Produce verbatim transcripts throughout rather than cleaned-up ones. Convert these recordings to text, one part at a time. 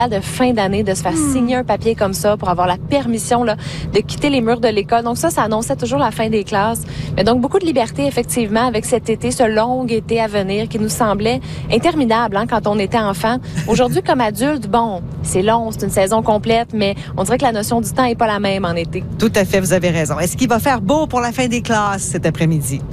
de fin d'année de se faire mmh. signer un papier comme ça pour avoir la permission là, de quitter les murs de l'école. Donc ça, ça annonçait toujours la fin des classes. Mais donc beaucoup de liberté, effectivement, avec cet été, ce long été à venir qui nous semblait interminable hein, quand on était enfant. Aujourd'hui, comme adulte, bon, c'est long, c'est une saison complète, mais on dirait que la notion du temps n'est pas la même en été. Tout à fait, vous avez raison. Est-ce qu'il va faire beau pour la fin des classes cet après-midi?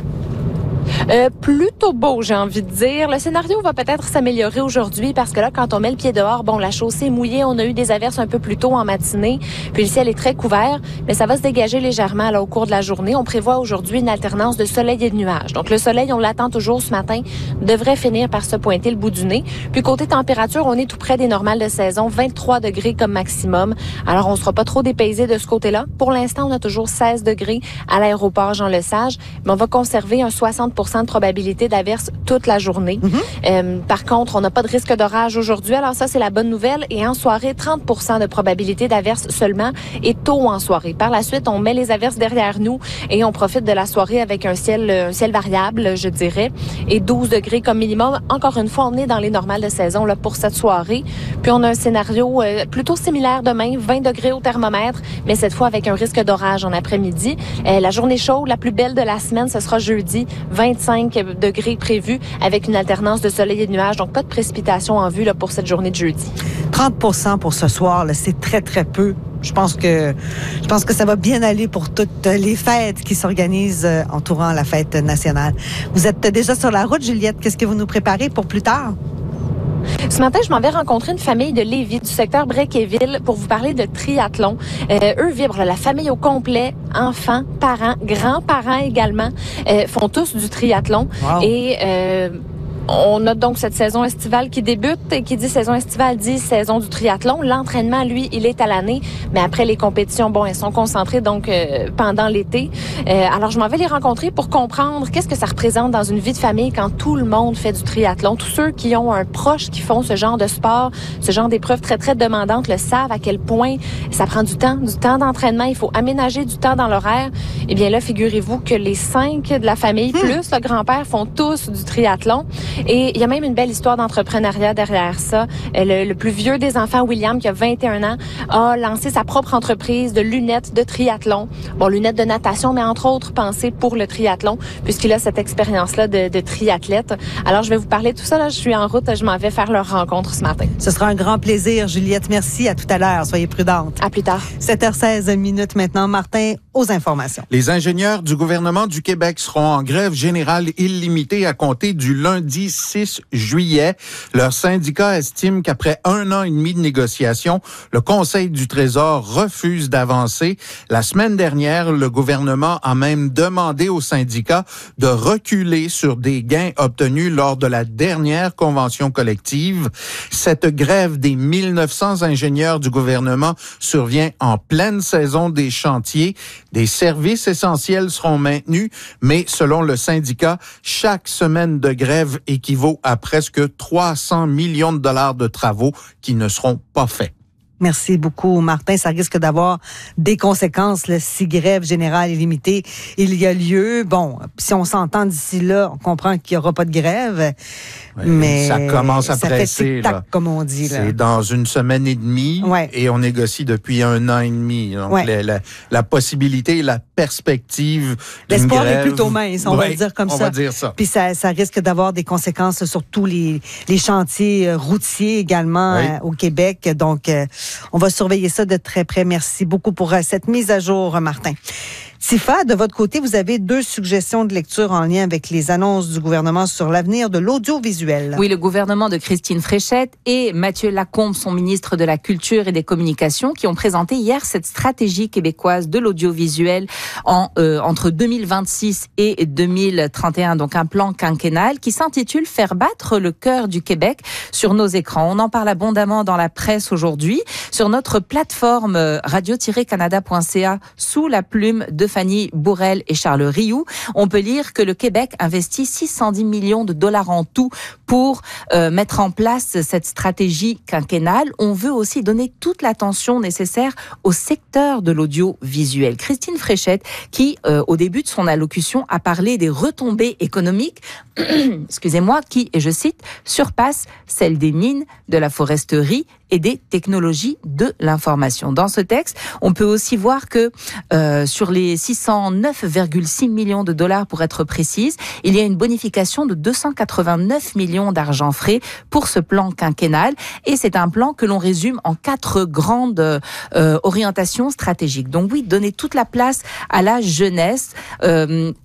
Euh, plutôt beau, j'ai envie de dire. Le scénario va peut-être s'améliorer aujourd'hui parce que là, quand on met le pied dehors, bon, la chaussée est mouillée, on a eu des averses un peu plus tôt en matinée, puis le ciel est très couvert, mais ça va se dégager légèrement là au cours de la journée. On prévoit aujourd'hui une alternance de soleil et de nuages. Donc le soleil, on l'attend toujours ce matin, devrait finir par se pointer le bout du nez. Puis côté température, on est tout près des normales de saison, vingt-trois degrés comme maximum. Alors on sera pas trop dépaysé de ce côté-là. Pour l'instant, on a toujours seize degrés à l'aéroport Jean-Lesage, mais on va conserver un soixante pour cent de probabilité d'averse toute la journée. Mm-hmm. Euh, par contre, on n'a pas de risque d'orage aujourd'hui. Alors ça, c'est la bonne nouvelle. Et en soirée, trente pour cent de probabilité d'averse seulement et tôt en soirée. Par la suite, on met les averses derrière nous et on profite de la soirée avec un ciel, un ciel variable, je dirais, et douze degrés comme minimum. Encore une fois, on est dans les normales de saison là, pour cette soirée. Puis on a un scénario euh, plutôt similaire demain, vingt degrés au thermomètre, mais cette fois avec un risque d'orage en après-midi. Euh, la journée chaude, la plus belle de la semaine, ce sera jeudi, vingt-cinq degrés prévus avec une alternance de soleil et de nuages. Donc, pas de précipitation en vue là, pour cette journée de jeudi. trente pour cent pour ce soir, là, c'est très, très peu. Je pense que je pense que ça va bien aller pour toutes les fêtes qui s'organisent euh, entourant la fête nationale. Vous êtes déjà sur la route, Juliette. Qu'est-ce que vous nous préparez pour plus tard? Ce matin, je m'en vais rencontrer une famille de Lévis, du secteur Brequéville, pour vous parler de triathlon. Euh, eux vibrent, la famille au complet, enfants, parents, grands-parents également, euh, font tous du triathlon. Wow. Et euh, on a donc cette saison estivale qui débute et qui dit saison estivale dit saison du triathlon. L'entraînement, lui, il est à l'année, mais après les compétitions, bon, elles sont concentrées donc euh, pendant l'été. Euh, alors, je m'en vais les rencontrer pour comprendre qu'est-ce que ça représente dans une vie de famille quand tout le monde fait du triathlon. Tous ceux qui ont un proche qui font ce genre de sport, ce genre d'épreuves très, très demandantes le savent à quel point ça prend du temps, du temps d'entraînement. Il faut aménager du temps dans l'horaire. Eh bien là, figurez-vous que les cinq de la famille, mmh. plus le grand-père, font tous du triathlon. Et il y a même une belle histoire d'entrepreneuriat derrière ça. Le, le plus vieux des enfants, William, qui a vingt et un ans, a lancé sa propre entreprise de lunettes de triathlon. Bon, lunettes de natation, mais entre autres pensées pour le triathlon, puisqu'il a cette expérience-là de, de triathlète. Alors, je vais vous parler de tout ça. Là, je suis en route, je m'en vais faire leur rencontre ce matin. Ce sera un grand plaisir, Juliette. Merci. À tout à l'heure. Soyez prudente. À plus tard. sept heures seize minutes maintenant. Martin, aux informations. Les ingénieurs du gouvernement du Québec seront en grève générale illimitée à compter du lundi six juillet. Leur syndicat estime qu'après un an et demi de négociations, le Conseil du Trésor refuse d'avancer. La semaine dernière, le gouvernement a même demandé aux syndicats de reculer sur des gains obtenus lors de la dernière convention collective. Cette grève des mille neuf cents ingénieurs du gouvernement survient en pleine saison des chantiers. Des services essentiels seront maintenus, mais selon le syndicat, chaque semaine de grève équivaut à presque trois cents millions de dollars de travaux qui ne seront pas faits. Merci beaucoup, Martin. Ça risque d'avoir des conséquences, là, si grève générale illimitée il y a lieu. Bon, si on s'entend d'ici là, on comprend qu'il n'y aura pas de grève. Oui, mais ça commence à ça presser. Fait tic-tac, là. Comme on dit. Là. C'est dans une semaine et demie ouais. et on négocie depuis un an et demi. Donc, ouais. la, la, la possibilité, la perspective d'une L'espoir grève... est plutôt mince, on ouais, va le dire comme on ça. Va dire ça. Puis ça, ça risque d'avoir des conséquences sur tous les, les chantiers routiers également oui. euh, au Québec. Donc, euh, on va surveiller ça de très près. Merci beaucoup pour euh, cette mise à jour, Martin. Tifa, de votre côté, vous avez deux suggestions de lecture en lien avec les annonces du gouvernement sur l'avenir de l'audiovisuel. Oui, le gouvernement de Christine Fréchette et Mathieu Lacombe, son ministre de la Culture et des Communications, qui ont présenté hier cette stratégie québécoise de l'audiovisuel en, euh, entre deux mille vingt-six et deux mille trente et un, donc un plan quinquennal qui s'intitule « Faire battre le cœur du Québec sur nos écrans ». On en parle abondamment dans la presse aujourd'hui, sur notre plateforme radio tiret canada point c a sous la plume de Fanny Bourrel et Charles Rioux. On peut lire que le Québec investit six cent dix millions de dollars en tout pour euh, mettre en place cette stratégie quinquennale. On veut aussi donner toute l'attention nécessaire au secteur de l'audiovisuel. Christine Fréchette, qui, euh, au début de son allocution, a parlé des retombées économiques, excusez-moi, qui, et je cite, surpassent celles des mines, de la foresterie et des technologies de l'information. Dans ce texte, on peut aussi voir que euh, sur les six cent neuf virgule six millions de dollars pour être précise, il y a une bonification de deux cent quatre-vingt-neuf millions d'argent frais pour ce plan quinquennal et c'est un plan que l'on résume en quatre grandes euh, orientations stratégiques. Donc oui, donner toute la place à la jeunesse, euh,